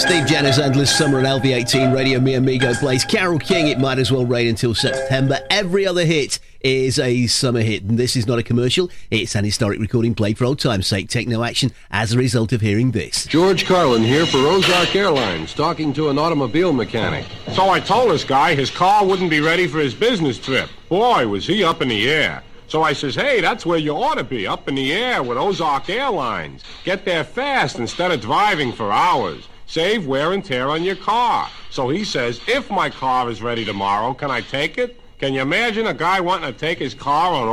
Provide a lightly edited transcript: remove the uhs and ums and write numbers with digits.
Steve Jenner's Endless Summer on LV18 Radio. Mi Amigo plays Carole King. It might as well rain until September. Every other hit is a summer hit, and this is not a commercial. It's an historic recording played for old time's sake. Take no action as a result of hearing this. George Carlin here for Ozark Airlines, talking to an automobile mechanic. So I told this guy his car wouldn't be ready for his business trip. Boy, was he up in the air. So I says, hey, that's where you ought to be, up in the air with Ozark Airlines. Get there fast instead of driving for hours. Save wear and tear on your car. So he says, if my car is ready tomorrow, can I take it? Can you imagine a guy wanting to take his car on